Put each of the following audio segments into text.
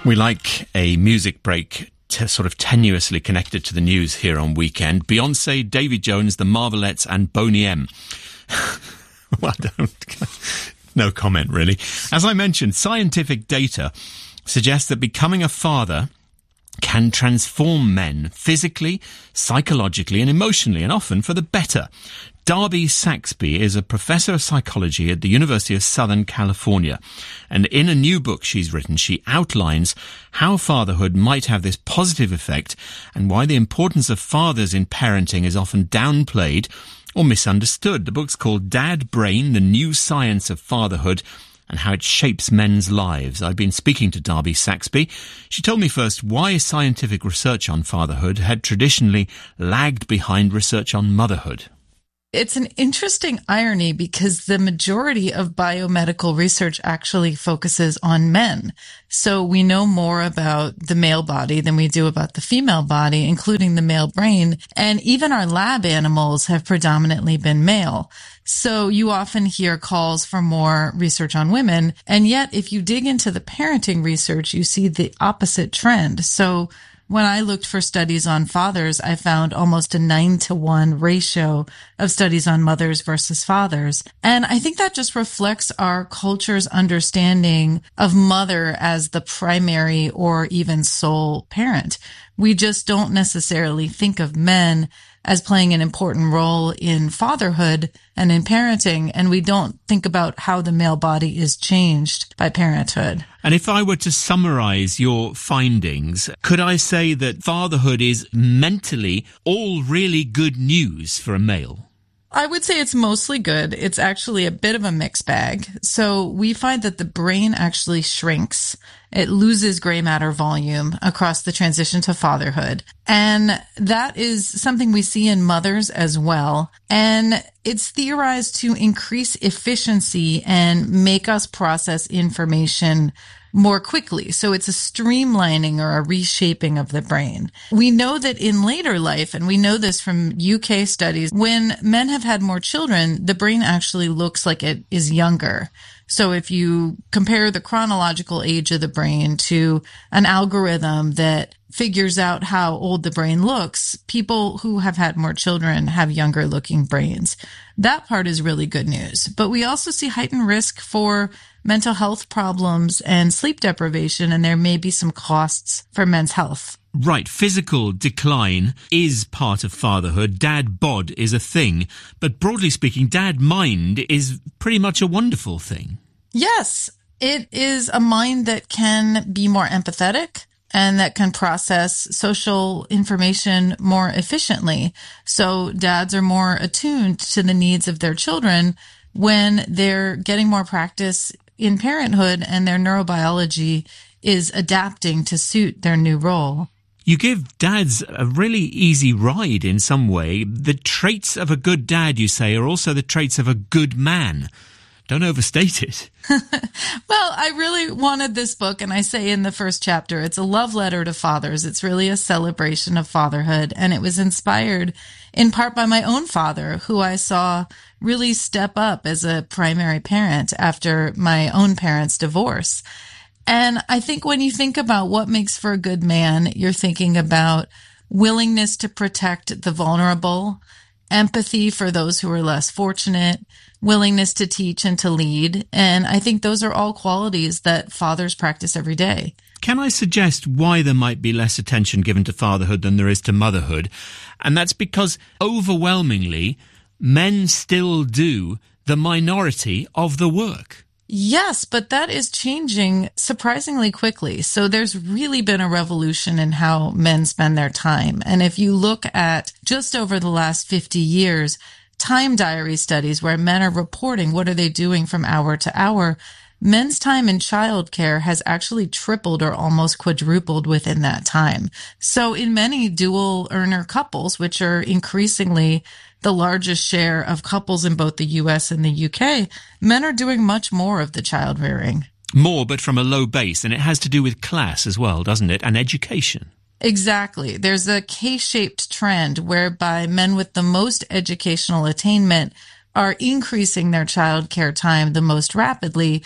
We like a music break sort of tenuously connected to the news here on Weekend. Beyonce, Davy Jones, the Marvelettes and Boney M. Well, no comment, really. As I mentioned, scientific data suggests that becoming a father can transform men physically, psychologically and emotionally, and often for the better. Darby Saxby is a professor of psychology at the University of Southern California. And in a new book she's written, she outlines how fatherhood might have this positive effect and why the importance of fathers in parenting is often downplayed or misunderstood. The book's called Dad Brain, The New Science of Fatherhood, and how it shapes men's lives. I've been speaking to Darby Saxby. She told me first why scientific research on fatherhood had traditionally lagged behind research on motherhood. It's an interesting irony because the majority of biomedical research actually focuses on men. So we know more about the male body than we do about the female body, including the male brain. And even our lab animals have predominantly been male. So you often hear calls for more research on women. And yet, if you dig into the parenting research, you see the opposite trend. So when I looked for studies on fathers, I found almost a 9-to-1 ratio of studies on mothers versus fathers. And I think that just reflects our culture's understanding of mother as the primary or even sole parent. We just don't necessarily think of men as playing an important role in fatherhood and in parenting, and we don't think about how the male body is changed by parenthood. And if I were to summarize your findings, could I say that fatherhood is mentally all really good news for a male? I would say it's mostly good. It's actually a bit of a mixed bag. So we find that the brain actually shrinks. It loses gray matter volume across the transition to fatherhood. And that is something we see in mothers as well. And it's theorized to increase efficiency and make us process information more quickly. So it's a streamlining or a reshaping of the brain. We know that in later life, and we know this from UK studies, when men have had more children, the brain actually looks like it is younger. So if you compare the chronological age of the brain to an algorithm that figures out how old the brain looks, people who have had more children have younger looking brains. That part is really good news. But we also see heightened risk for mental health problems and sleep deprivation, and there may be some costs for men's health. Right, physical decline is part of fatherhood. Dad bod is a thing, but broadly speaking, dad mind is pretty much a wonderful thing. Yes, it is a mind that can be more empathetic and that can process social information more efficiently. So dads are more attuned to the needs of their children when they're getting more practice in parenthood and their neurobiology is adapting to suit their new role. You give dads a really easy ride in some way. The traits of a good dad, you say, are also the traits of a good man. Don't overstate it. Well, I really wanted this book, and I say in the first chapter, it's a love letter to fathers. It's really a celebration of fatherhood, and it was inspired in part by my own father, who I saw really step up as a primary parent after my own parents' divorce. And I think when you think about what makes for a good man, you're thinking about willingness to protect the vulnerable, empathy for those who are less fortunate, willingness to teach and to lead. And I think those are all qualities that fathers practice every day. Can I suggest why there might be less attention given to fatherhood than there is to motherhood? And that's because overwhelmingly, men still do the minority of the work. Yes, but that is changing surprisingly quickly. So there's really been a revolution in how men spend their time. And if you look at just over the last 50 years, time diary studies where men are reporting what are they doing from hour to hour, men's time in childcare has actually tripled or almost quadrupled within that time. So in many dual earner couples, which are increasingly the largest share of couples in both the US and the UK, men are doing much more of the child rearing. More, but from a low base. And it has to do with class as well, doesn't it? And education. Exactly. There's a K-shaped trend whereby men with the most educational attainment are increasing their childcare time the most rapidly.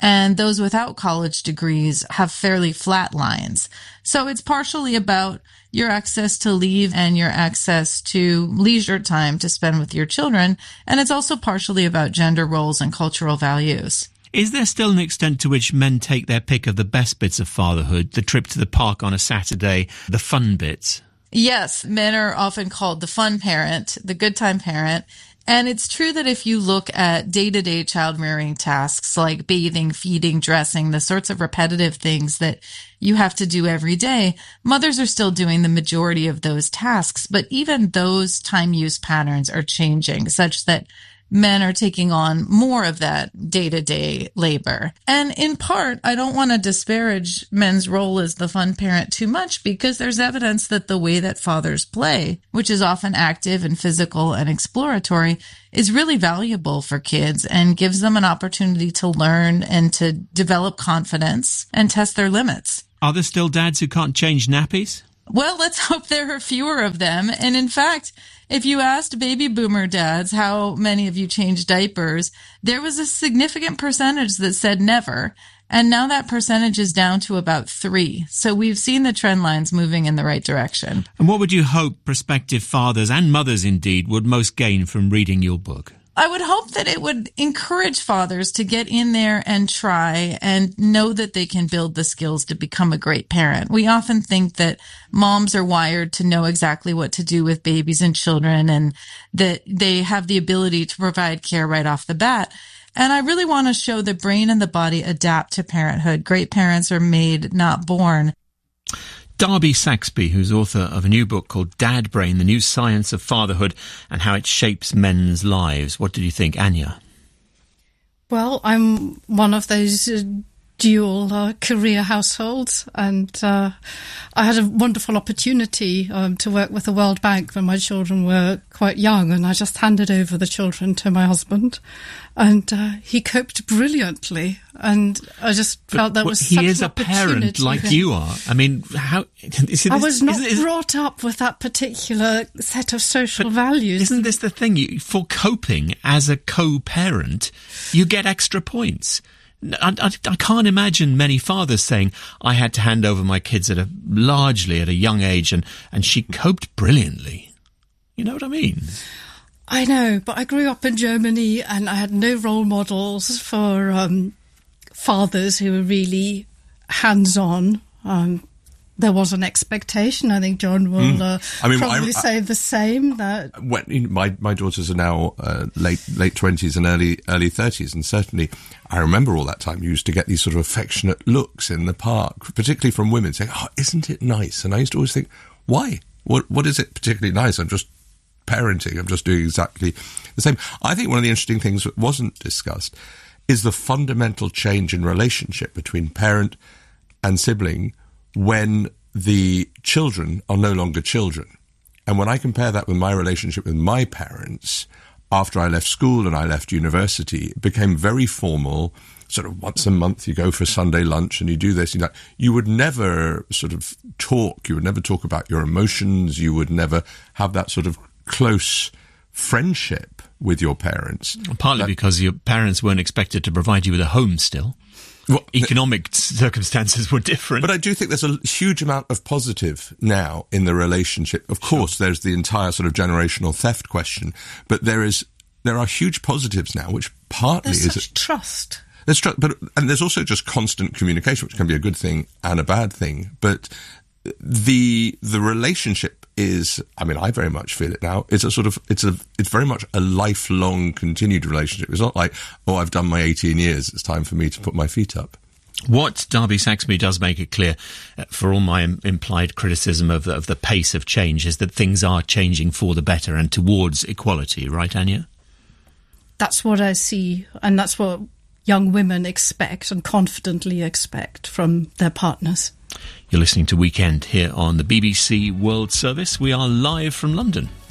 and those without college degrees have fairly flat lines. So it's partially about your access to leave and your access to leisure time to spend with your children, and it's also partially about gender roles and cultural values. Is there still an extent to which men take their pick of the best bits of fatherhood, the trip to the park on a Saturday, the fun bits? Yes, men are often called the fun parent, the good time parent. And it's true that if you look at day-to-day child rearing tasks like bathing, feeding, dressing, the sorts of repetitive things that you have to do every day, mothers are still doing the majority of those tasks. But even those time use patterns are changing such that men are taking on more of that day-to-day labor. And in part, I don't want to disparage men's role as the fun parent too much, because there's evidence that the way that fathers play, which is often active and physical and exploratory, is really valuable for kids and gives them an opportunity to learn and to develop confidence and test their limits. Are there still dads who can't change nappies? Well, let's hope there are fewer of them. And in fact, if you asked baby boomer dads how many of you changed diapers, there was a significant percentage that said never. And now that percentage is down to about 3. So we've seen the trend lines moving in the right direction. And what would you hope prospective fathers and mothers indeed would most gain from reading your book? I would hope that it would encourage fathers to get in there and try and know that they can build the skills to become a great parent. We often think that moms are wired to know exactly what to do with babies and children and that they have the ability to provide care right off the bat. And I really want to show the brain and the body adapt to parenthood. Great parents are made, not born. Darby Saxby, who's author of a new book called Dad Brain, The New Science of Fatherhood and How It Shapes Men's Lives. What did you think, Anya? Well, I'm one of those dual career households, and I had a wonderful opportunity to work with the World Bank when my children were quite young, and I just handed over the children to my husband, and he coped brilliantly, and I just felt that was such an opportunity. He is a parent like you are. I mean, how... I was not brought up with that particular set of social values. Isn't this the thing? For coping as a co-parent, you get extra points. I can't imagine many fathers saying, I had to hand over my kids largely at a young age, and she coped brilliantly. You know what I mean? I know, but I grew up in Germany and I had no role models for fathers who were really hands-on. There was an expectation. I think John will probably say the same. That when my daughters are now late 20s and early 30s, and certainly I remember all that time you used to get these sort of affectionate looks in the park, particularly from women saying, "Oh, isn't it nice?" And I used to always think, "Why? What is it particularly nice? I'm just parenting. I'm just doing exactly the same." I think one of the interesting things that wasn't discussed is the fundamental change in relationship between parent and sibling when the children are no longer children. And when I compare that with my relationship with my parents, after I left school and I left university, it became very formal. Sort of once a month you go for Sunday lunch and you do this. You would never sort of talk. You would never talk about your emotions. You would never have that sort of close friendship with your parents. Partly because your parents weren't expected to provide you with a home still. Well, economic circumstances were different. But I do think there's a huge amount of positive now in the relationship. Of course, there's the entire sort of generational theft question, but there are huge positives now, which partly there's trust. There's trust, and there's also just constant communication, which can be a good thing and a bad thing. But the relationship is, I mean, I very much feel it now. It's very much a lifelong continued relationship. It's not like, oh, I've done my 18 years. It's time for me to put my feet up. What Darby Saxby does make it clear, for all my implied criticism of the pace of change, is that things are changing for the better and towards equality, right, Anya? That's what I see, and that's what young women expect and confidently expect from their partners. You're listening to Weekend here on the BBC World Service. We are live from London.